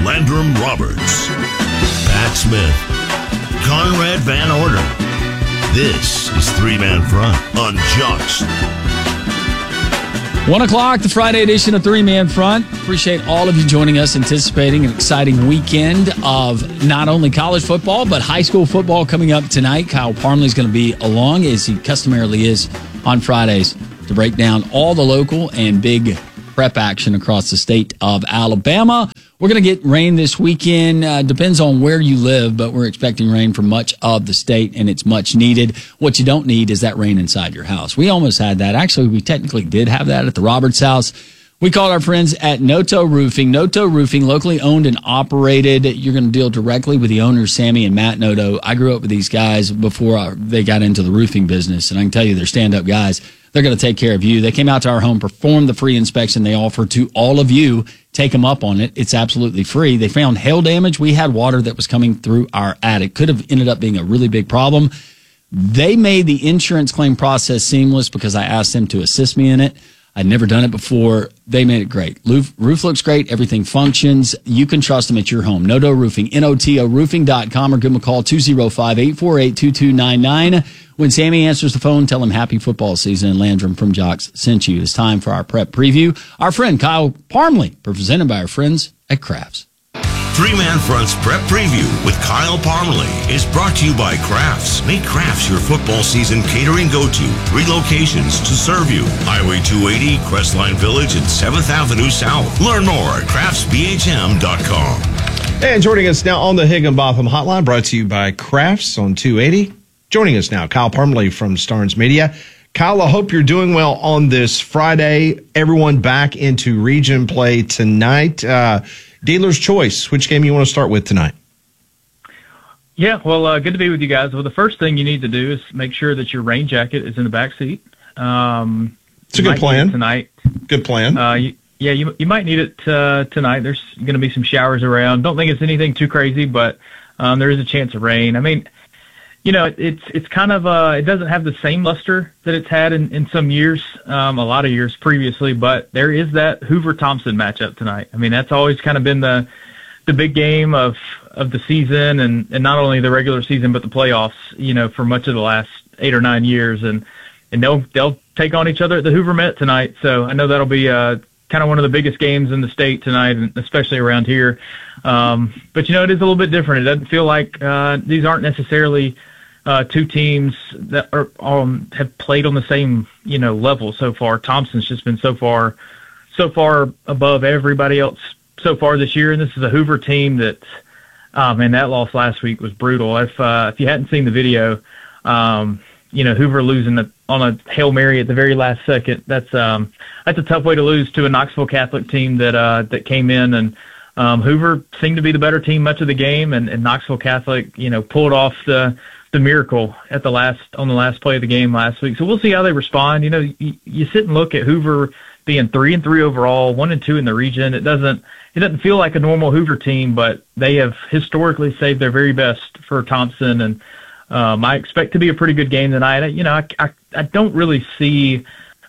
Landrum Roberts, Pat Smith, Conrad Van Orden. This is Three Man Front on Jocks. 1 o'clock, the Friday edition of Three Man Front. Appreciate all of you joining us, anticipating an exciting weekend of not only college football, but high school football coming up tonight. Kyle Parmley is going to be along, as he customarily is on Fridays, to break down all the local and big prep action across the state of Alabama. We're going to get rain this weekend. Depends on where you live, but we're expecting rain for much of the state, and it's much needed. What you don't need is that rain inside your house. We almost had that. Actually, we technically did have that at the Roberts house. We called our friends at Noto Roofing. Noto Roofing, locally owned and operated. You're going to deal directly with the owners, Sammy and Matt Noto. I grew up with these guys before they got into the roofing business, and I can tell you they're stand-up guys. They're going to take care of you. They came out to our home, performed the free inspection they offer to all of you. Take them up on it. It's absolutely free. They found hail damage. We had water that was coming through our attic. Could have ended up being a really big problem. They made the insurance claim process seamless because I asked them to assist me in it. I'd never done it before. They made it great. Roof looks great. Everything functions. You can trust them at your home. Noto Roofing, NOTOroofing.com, or give them a call, 205-848-2299. When Sammy answers the phone, tell him happy football season and Landrum from Jocks sent you. It's time for our prep preview. Our friend Kyle Parmley, presented by our friends at Crafts. Three Man Front's Prep Preview with Kyle Parmley is brought to you by Crafts. Make Crafts your football season catering go-to. 3 locations to serve you. Highway 280, Crestline Village, and 7th Avenue South. Learn more at craftsbhm.com. And joining us now on the Higginbotham Hotline, brought to you by Crafts on 280. Joining us now, Kyle Parmley from Starnes Media. Kyle, I hope you're doing well on this Friday. Everyone back into region play tonight. Dealer's choice, which game you want to start with tonight? Yeah, well, good to be with you guys. Well, the first thing you need to do is make sure that your rain jacket is in the back seat. It's a good plan. Tonight. Good plan. You might need it tonight. There's going to be some showers around. Don't think it's anything too crazy, but there is a chance of rain. I mean, you know, it's kind of it doesn't have the same luster that it's had in some years, a lot of years previously, but there is that Hoover-Thompson matchup tonight. I mean, that's always kind of been the big game of the season and not only the regular season but the playoffs, you know, for much of the last 8 or 9 years, and they'll take on each other at the Hoover Met tonight. So I know that'll be kind of one of the biggest games in the state tonight, and especially around here. But you know, it is a little bit different. It doesn't feel like these aren't necessarily two teams that are have played on the same, you know, level so far. Thompson's just been so far above everybody else so far this year, and this is a Hoover team that, man, that loss last week was brutal. If you hadn't seen the video, you know, Hoover losing on a Hail Mary at the very last second, that's a tough way to lose to a Knoxville Catholic team that came in, and Hoover seemed to be the better team much of the game, and Knoxville Catholic, you know, pulled off the miracle on the last play of the game last week. So we'll see how they respond. You know, you sit and look at Hoover being 3-3 overall, 1-2 in the region. It doesn't feel like a normal Hoover team, but they have historically saved their very best for Thompson, and I expect to be a pretty good game tonight. You know, I don't really see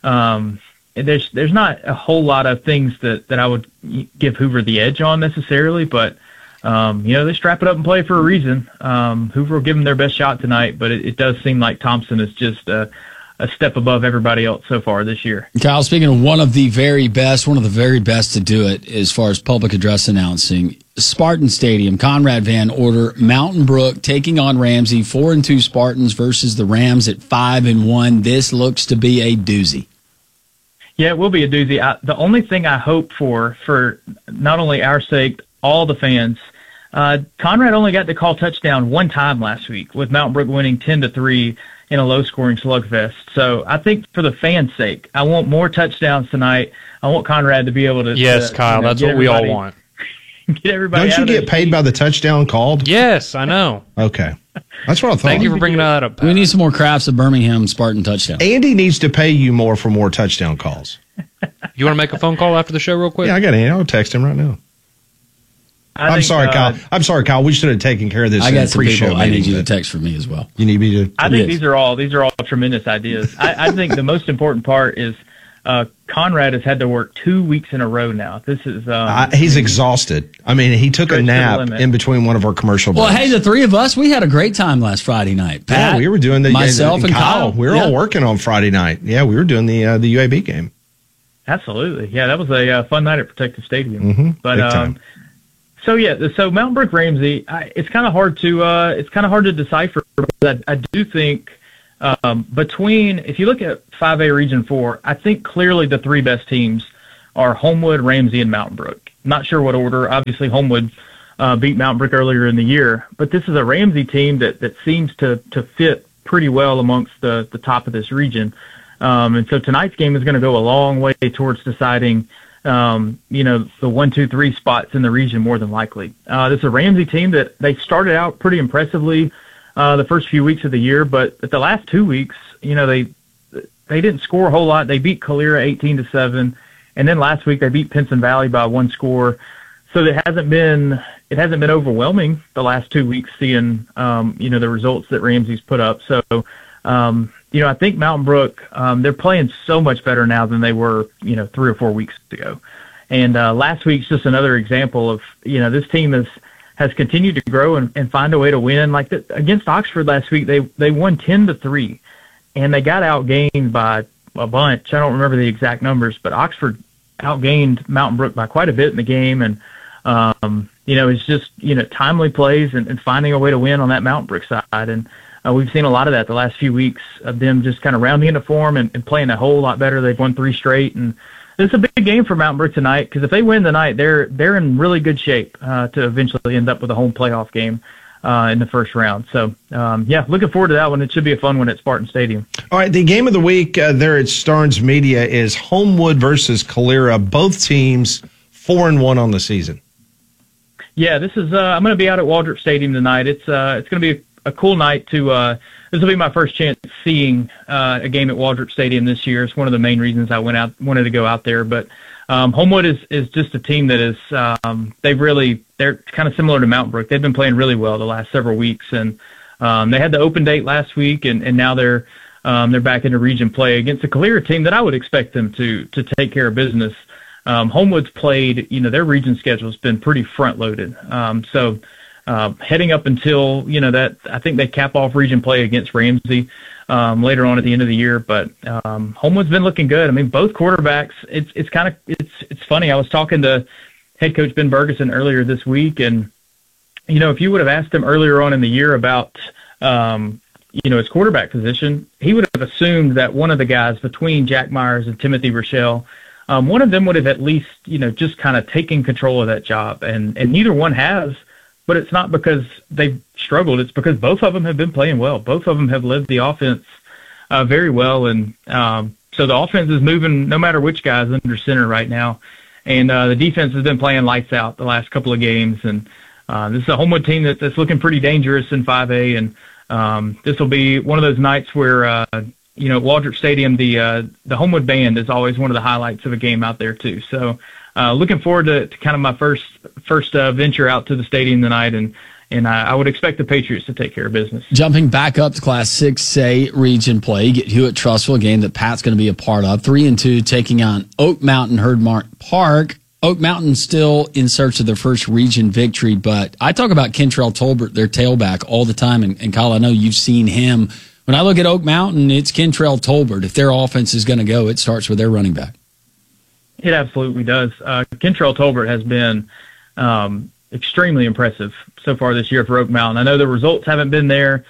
there's not a whole lot of things that I would give Hoover the edge on necessarily, but you know, they strap it up and play for a reason. Hoover will give them their best shot tonight, but it does seem like Thompson is just a step above everybody else so far this year. Kyle, speaking of one of the very best to do it as far as public address announcing, Spartan Stadium, Conrad Van Orden, Mountain Brook taking on Ramsey, 4-2 Spartans versus the Rams at 5-1. This looks to be a doozy. Yeah, it will be a doozy. The only thing I hope for not only our sake, all the fans, Conrad only got to call touchdown one time last week, with Mountain Brook winning 10-3 in a low-scoring slugfest. So I think for the fans' sake, I want more touchdowns tonight. I want Conrad to be able to. Yes, Kyle, that's what we all want. Get everybody. Don't you get paid by the touchdown called? Yes, I know. Okay, that's what I thought. Thank you for bringing that up, Pat. We need some more Crafts of Birmingham Spartan touchdowns. Andy needs to pay you more for more touchdown calls. You want to make a phone call after the show real quick? Yeah, I got Andy. I'll text him right now. I'm sorry, Kyle. We should have taken care of this. I got some pre-show people. I need you to but text for me as well. You need me to. I think these are all tremendous ideas. I think the most important part is Conrad has had to work 2 weeks in a row now. This is he's exhausted. I mean, he took a nap in between one of our commercial breaks. Well, hey, the three of us, we had a great time last Friday night. Pat, yeah, we were doing myself and Kyle. We were all working on Friday night. Yeah, we were doing the UAB game. Absolutely. Yeah, that was a fun night at Protective Stadium. Mm-hmm. But so Mountain Brook Ramsey, it's kind of hard to decipher. But I do think between, if you look at 5A Region 4, I think clearly the three best teams are Homewood, Ramsey, and Mountain Brook. Not sure what order. Obviously, Homewood beat Mountain Brook earlier in the year, but this is a Ramsey team that seems to fit pretty well amongst the top of this region. And so tonight's game is going to go a long way towards deciding, the 1, 2, 3 spots in the region more than likely. This is a Ramsey team that they started out pretty impressively the first few weeks of the year, but the last 2 weeks, they didn't score a whole lot. They beat Calera 18-7, and then last week they beat Pinson Valley by 1 score. So it hasn't been overwhelming the last 2 weeks, seeing the results that Ramsey's put up. So. I think Mountain Brook, they're playing so much better now than they were, 3 or 4 weeks ago. And last week's just another example of, this team has continued to grow and find a way to win. Like against Oxford last week, they won 10-3, and they got outgained by a bunch. I don't remember the exact numbers, but Oxford outgained Mountain Brook by quite a bit in the game. And, it's just, timely plays and finding a way to win on that Mountain Brook side. And, we've seen a lot of that the last few weeks of them just kind of rounding into form and playing a whole lot better. They've won 3 straight, and it's a big game for Mountain Brook tonight because if they win tonight, they're in really good shape to eventually end up with a home playoff game in the first round. So, looking forward to that one. It should be a fun one at Spartan Stadium. All right, the game of the week there at Starnes Media is Homewood versus Calera. Both teams 4-1 on the season. Yeah, this is. I'm going to be out at Waldrop Stadium tonight. It's going to be a cool night to this will be my first chance seeing a game at Waldrop Stadium this year. It's one of the main reasons I wanted to go out there. But Homewood is just a team that is they're kind of similar to Mountain Brook. They've been playing really well the last several weeks, and they had the open date last week, and now they're back into region play against a Calera team that I would expect them to take care of business. Homewood's played, their region schedule has been pretty front loaded. Heading up until, that I think they cap off region play against Ramsey later on at the end of the year. But Homewood's been looking good. I mean, both quarterbacks, it's funny. I was talking to head coach Ben Bergeson earlier this week, and, if you would have asked him earlier on in the year about, his quarterback position, he would have assumed that one of the guys between Jack Myers and Timothy Rochelle, one of them would have at least, just kind of taken control of that job. And neither one has. But it's not because they've struggled. It's because both of them have been playing well. Both of them have led the offense very well. And so the offense is moving no matter which guy's under center right now. And the defense has been playing lights out the last couple of games. And this is a Homewood team that's looking pretty dangerous in 5A. And this will be one of those nights where, at Waldrop Stadium, the Homewood band is always one of the highlights of a game out there too. So looking forward to kind of my first venture out to the stadium tonight, and I would expect the Patriots to take care of business. Jumping back up to Class 6A region play, you get Hewitt-Trussville, a game that Pat's going to be a part of. 3-2 taking on Oak Mountain Herdmark Park. Oak Mountain still in search of their first region victory, but I talk about Kentrell Tolbert, their tailback, all the time, and Kyle, I know you've seen him. When I look at Oak Mountain, it's Kentrell Tolbert. If their offense is going to go, it starts with their running back. It absolutely does. Kentrell Tolbert has been extremely impressive so far this year for Oak Mountain. I know the results haven't been there.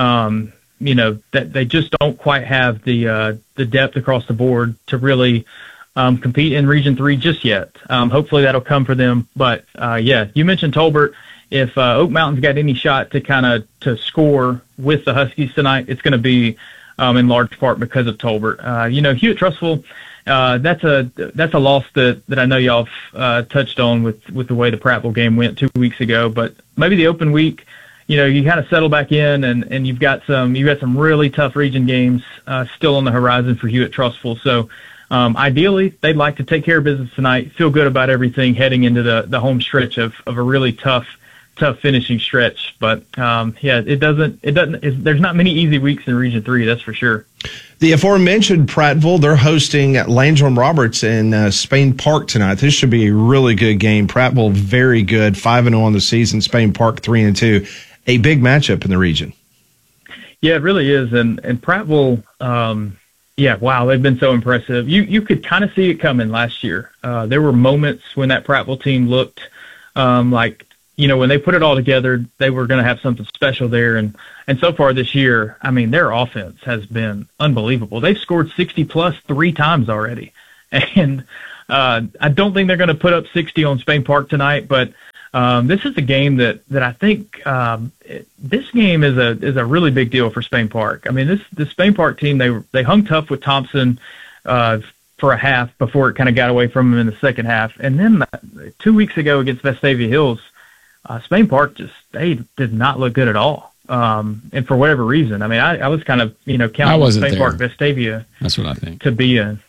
That they just don't quite have the depth across the board to really compete in Region 3 just yet. Hopefully that'll come for them. But you mentioned Tolbert. If Oak Mountain's got any shot to score with the Huskies tonight, it's going to be in large part because of Tolbert. Hewitt-Trussville. That's a loss that I know y'all touched on with the way the Prattville game went 2 weeks ago. But maybe the open week, you kind of settle back in and you've got some really tough region games still on the horizon for Hewitt-Trussville. So ideally, they'd like to take care of business tonight, feel good about everything heading into the home stretch of a really tough tough finishing stretch. But there's not many easy weeks in Region 3, that's for sure. The aforementioned Prattville, they're hosting Landrum Roberts in Spain Park tonight. This should be a really good game. Prattville, very good, 5-0 on the season. Spain Park, 3-2. A big matchup in the region. Yeah, it really is. And Prattville, wow, they've been so impressive. You could kind of see it coming last year. There were moments when that Prattville team looked like, when they put it all together, they were going to have something special there. And so far this year, I mean, their offense has been unbelievable. They've scored 60-plus 3 times already. And I don't think they're going to put up 60 on Spain Park tonight, but this is a game that I think this game is a really big deal for Spain Park. I mean, the Spain Park team, they hung tough with Thompson for a half before it kind of got away from them in the second half. And then 2 weeks ago against Vestavia Hills, Spain Park they did not look good at all. And for whatever reason, I mean, I was kind of, counting on Spain Park Vestavia. That's what I think. To be I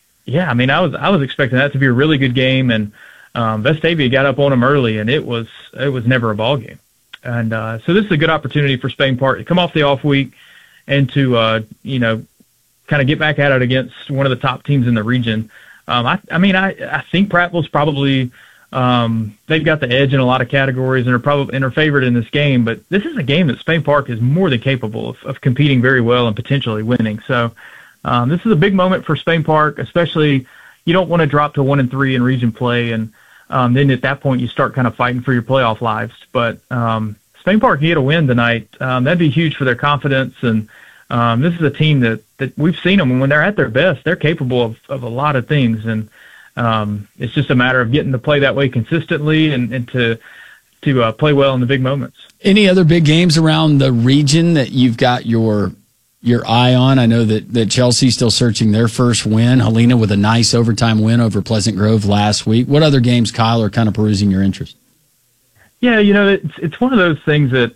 was expecting that to be a really good game, and Vestavia got up on them early, and it was never a ball game. And so this is a good opportunity for Spain Park to come off the off week and to kind of get back at it against one of the top teams in the region. I think Prattville's probably they've got the edge in a lot of categories and are favored in this game. But this is a game that Spain Park is more than capable of competing very well and potentially winning. So this is a big moment for Spain Park, especially. You don't want to drop to 1-3 in region play, and then at that point you start kind of fighting for your playoff lives. But Spain Park can get a win tonight. That'd be huge for their confidence, and this is a team that we've seen them when they're at their best. They're capable of a lot of things, and it's just a matter of getting to play that way consistently and to play well in the big moments. Any other big games around the region that you've got your eye on? I know that Chelsea's still searching their first win. Helena with a nice overtime win over Pleasant Grove last week. What other games, Kyle, are kind of perusing your interest? Yeah, it's one of those things that,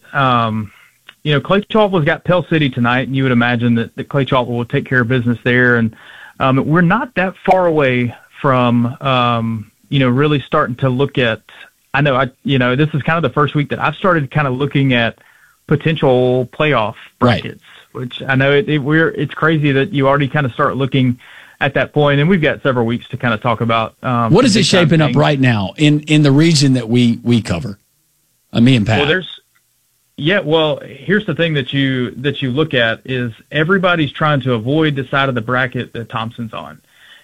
Clay Chalkville's got Pell City tonight, and you would imagine that Clay Chalkville will take care of business there. And we're not that far away from, really starting to look at, this is kind of the first week that I've started kind of looking at potential playoff brackets. Right. Which I know it's crazy that you already kind of start looking at that point, and we've got several weeks to kind of talk about. What is it shaping up right now in the region that we cover? Me and Pat. Well, here's the thing that you look at is everybody's trying to avoid the side of the bracket that Thompson's on,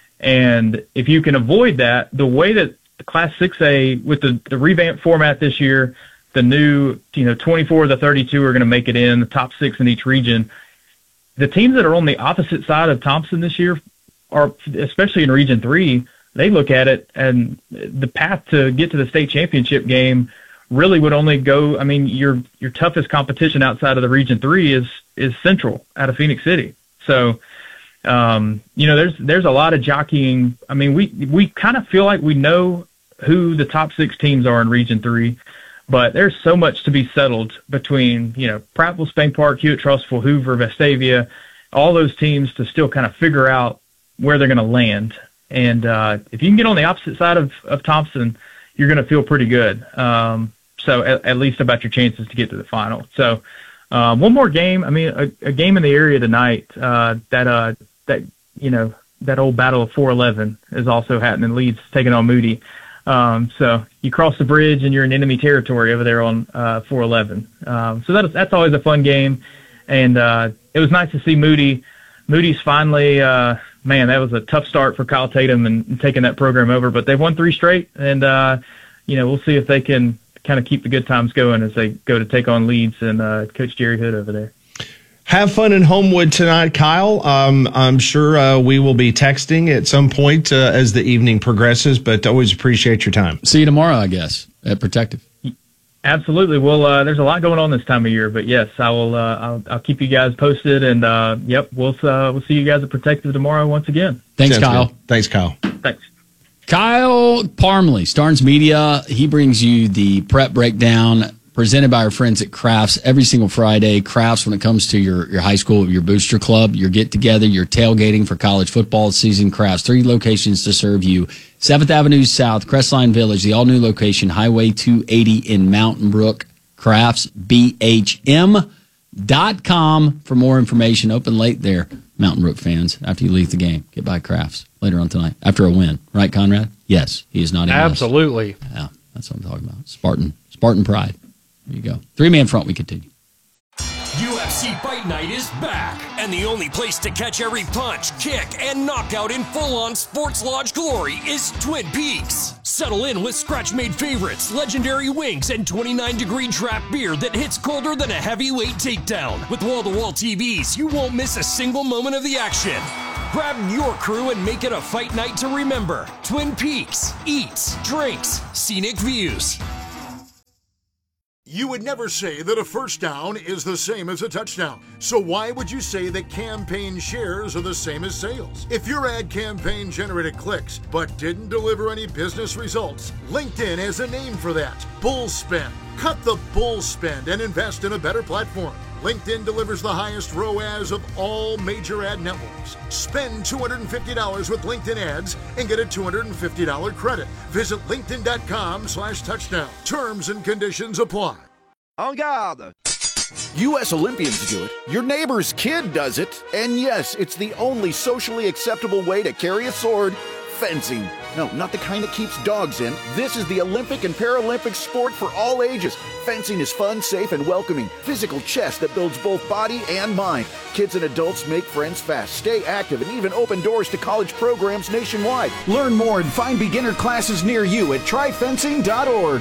and if you can avoid that, the way that the Class 6A with the revamped format this year. The new, 24 of the 32 are going to make it in, the top 6 in each region. The teams that are on the opposite side of Thompson this year are, especially in Region 3, they look at it, and the path to get to the state championship game really would only go, your toughest competition outside of the Region 3 is Central out of Phoenix City. So, there's a lot of jockeying. We kind of feel like we know who the top 6 teams are in Region 3. But there's so much to be settled between, Prattville, Spain Park, Hewitt-Trussville, Hoover, Vestavia, all those teams to still kind of figure out where they're going to land. And if you can get on the opposite side of Thompson, you're going to feel pretty good. So at least about your chances to get to the final. So one more game. A game in the area tonight that old battle of 411 is also happening. Leeds taking on Moody. So you cross the bridge and you're in enemy territory over there on 411. So that's always a fun game. And it was nice to see Moody. Moody's finally, that was a tough start for Kyle Tatum and taking that program over. But they've won 3 straight, and we'll see if they can kind of keep the good times going as they go to take on Leeds and Coach Jerry Hood over there. Have fun in Homewood tonight, Kyle. I'm sure we will be texting at some point as the evening progresses, but always appreciate your time. See you tomorrow, I guess, at Protective. Absolutely. Well, there's a lot going on this time of year, but yes, I will. I'll keep you guys posted, and we'll see you guys at Protective tomorrow once again. Thanks, Kyle. Good. Thanks, Kyle. Thanks. Kyle Parmley, Starnes Media. He brings you the prep breakdown presented by our friends at Crafts every single Friday. Crafts, when it comes to your high school, your booster club, your get-together, your tailgating for college football season. Crafts, 3 locations to serve you. 7th Avenue South, Crestline Village, the all-new location, Highway 280 in Mountain Brook. craftsbhm.com for more information. Open late there, Mountain Brook fans, after you leave the game. Get by Crafts later on tonight after a win. Right, Conrad? Yes, he is not in. Absolutely. Yeah, that's what I'm talking about. Spartan pride. There you go. Three-man front, we continue. UFC Fight Night is back, and the only place to catch every punch, kick, and knockout in full-on Sports Lodge glory is Twin Peaks. Settle in with scratch-made favorites, legendary wings, and 29-degree draft beer that hits colder than a heavyweight takedown. With wall-to-wall TVs, you won't miss a single moment of the action. Grab your crew and make it a fight night to remember. Twin Peaks. Eats, drinks, scenic views. You would never say that a first down is the same as a touchdown. So why would you say that campaign shares are the same as sales? If your ad campaign generated clicks but didn't deliver any business results, LinkedIn has a name for that. Bull spend. Cut the bull spend and invest in a better platform. LinkedIn delivers the highest ROAS of all major ad networks. Spend $250 with LinkedIn ads and get a $250 credit. Visit linkedin.com/touchdown. Terms and conditions apply. En garde! U.S. Olympians do it, your neighbor's kid does it, and yes, it's the only socially acceptable way to carry a sword: fencing. No, not the kind that keeps dogs in. This is the Olympic and Paralympic sport for all ages. Fencing is fun, safe, and welcoming. Physical chess that builds both body and mind. Kids and adults make friends fast, stay active, and even open doors to college programs nationwide. Learn more and find beginner classes near you at tryfencing.org.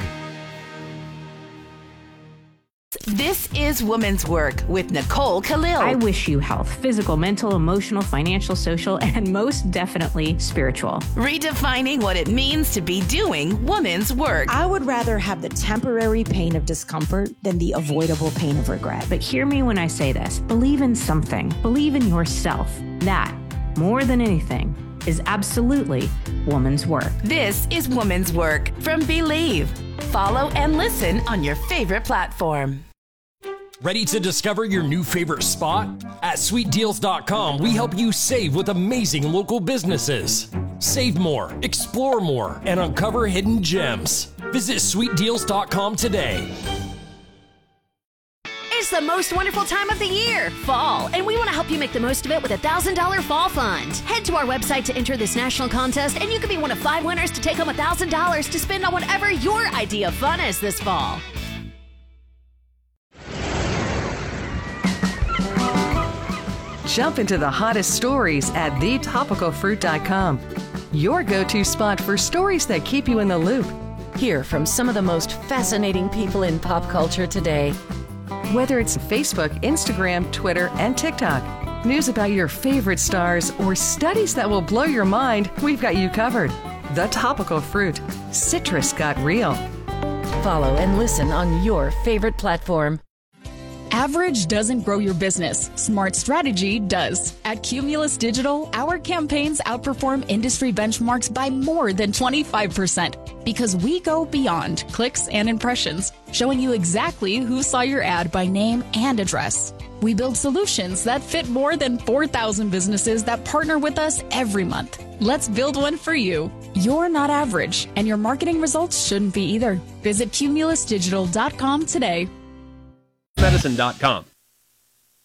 This is Women's Work with Nicole Khalil. I wish you health, physical, mental, emotional, financial, social, and most definitely spiritual. Redefining what it means to be doing women's work. I would rather have the temporary pain of discomfort than the avoidable pain of regret. But hear me when I say this. Believe in something. Believe in yourself. That, more than anything, is absolutely woman's work. This is Women's Work from Believe. Follow and listen on your favorite platform. Ready to discover your new favorite spot? At sweetdeals.com, we help you save with amazing local businesses. Save more, explore more, and uncover hidden gems. Visit sweetdeals.com today. It's the most wonderful time of the year, fall, and we want to help you make the most of it with a $1,000 fall fund. Head to our website to enter this national contest, and you could be one of 5 winners to take home $1,000 to spend on whatever your idea of fun is this fall. Jump into the hottest stories at thetopicalfruit.com. Your go-to spot for stories that keep you in the loop. Hear from some of the most fascinating people in pop culture today. Whether it's Facebook, Instagram, Twitter, and TikTok, news about your favorite stars, or studies that will blow your mind, we've got you covered. The Topical Fruit. Citrus got real. Follow and listen on your favorite platform. Average doesn't grow your business. Smart strategy does. At Cumulus Digital, our campaigns outperform industry benchmarks by more than 25% because we go beyond clicks and impressions, showing you exactly who saw your ad by name and address. We build solutions that fit more than 4,000 businesses that partner with us every month. Let's build one for you. You're not average, and your marketing results shouldn't be either. Visit cumulusdigital.com today. Medicine.com.